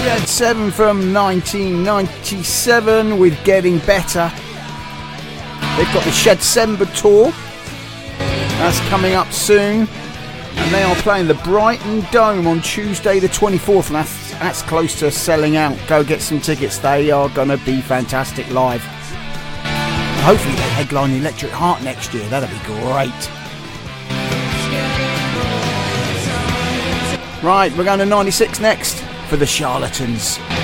Shed 7 from 1997 with Getting Better. They've got the Shedcember tour. That's coming up soon. And they are playing the Brighton Dome on Tuesday the 24th. And that's close to selling out. Go get some tickets. They are going to be fantastic live. Hopefully they headline Electric Heart next year. That'll be great. Right, we're going to 96 next for the Charlatans.